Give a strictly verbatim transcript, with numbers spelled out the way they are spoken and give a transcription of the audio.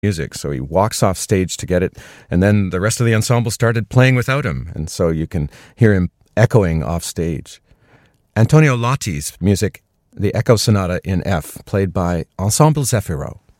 music. So he walks off stage to get it, and then the rest of the ensemble started playing without him, and so you can hear him echoing off stage. Antonio Lotti's music, the Echo Sonata in F, played by Ensemble Zefiro.